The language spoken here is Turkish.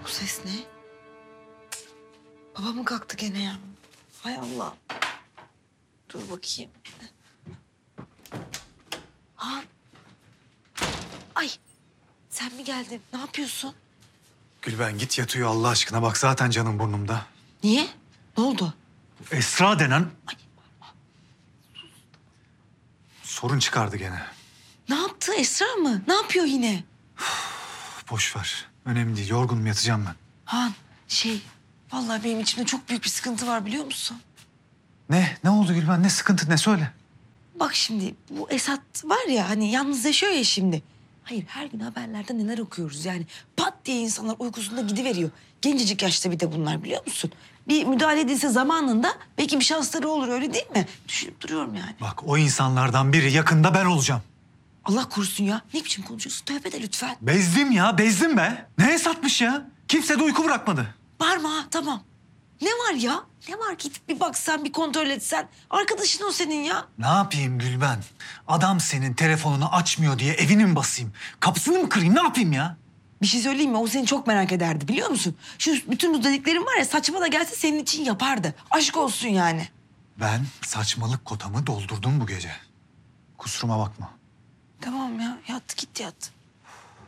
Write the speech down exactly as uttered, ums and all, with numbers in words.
Bu ses ne? Baba mı kalktı gene ya? Hay Allah. Dur bakayım. Ha. Ay. Sen mi geldin? Ne yapıyorsun? Gülben git yat uyu Allah aşkına. Bak zaten canım burnumda. Niye? Ne oldu? Esra denen Ay. sorun çıkardı gene. Ne yaptı? Esra mı? Ne yapıyor yine? Boş ver. Önemli değil. Yorgunum, yatacağım ben. Han şey. Vallahi benim içimde çok büyük bir sıkıntı var biliyor musun? Ne? Ne oldu Gülben? Ne sıkıntı? Ne söyle? Bak şimdi bu Esat var ya hani yalnız yaşıyor ya şimdi. Hayır her gün haberlerde neler okuyoruz yani. Pat diye insanlar uykusunda gidiveriyor. Gencecik yaşta bir de bunlar biliyor musun? Bir müdahale edilse zamanında belki bir şansları olur öyle değil mi? Düşünüp duruyorum yani. Bak o insanlardan biri yakında ben olacağım. Allah korusun ya. Ne biçim konuşuyorsun? Tövbe de lütfen. Bezdim ya, bezdim be. Neye satmış ya? Kimse de uyku bırakmadı. Bağırma ha tamam. Ne var ya? Ne var gidip bir baksan bir kontrol etsen. Arkadaşın o senin ya. Ne yapayım Gülben? Adam senin telefonunu açmıyor diye evini mi basayım? Kapısını mı kırayım? Ne yapayım ya? Bir şey söyleyeyim mi? O seni çok merak ederdi biliyor musun? Şu bütün bu dediklerim var ya saçma da gelse senin için yapardı. Aşk olsun yani. Ben saçmalık kotamı doldurdum bu gece. Kusuruma bakma. Tamam ya yat git yat.